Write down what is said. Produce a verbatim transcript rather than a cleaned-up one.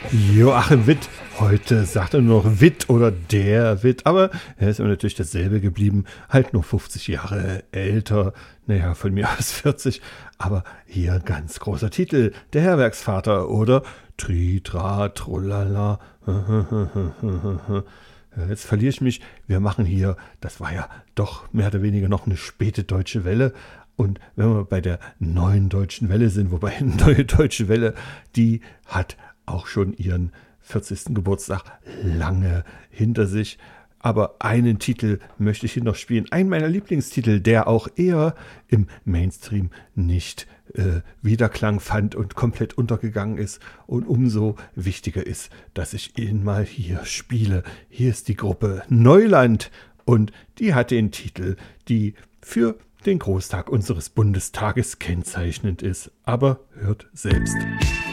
Joachim Witt. Heute sagt er nur noch Witt oder der Witt, aber er ist immer natürlich dasselbe geblieben, halt nur fünfzig Jahre älter, naja, von mir aus vierzig, aber hier ganz großer Titel, der Herrwerksvater oder Tri, Tra, Trullala. Jetzt verliere ich mich, wir machen hier, das war ja doch mehr oder weniger noch eine späte Deutsche Welle. Und wenn wir bei der neuen Deutschen Welle sind, wobei eine neue Deutsche Welle, die hat auch schon ihren vierzigsten Geburtstag lange hinter sich. Aber einen Titel möchte ich hier noch spielen. Einen meiner Lieblingstitel, der auch eher im Mainstream nicht äh, Widerklang fand und komplett untergegangen ist. Und umso wichtiger ist, dass ich ihn mal hier spiele. Hier ist die Gruppe Neuland und die hat den Titel, die für den Großtag unseres Bundestages kennzeichnend ist. Aber hört selbst.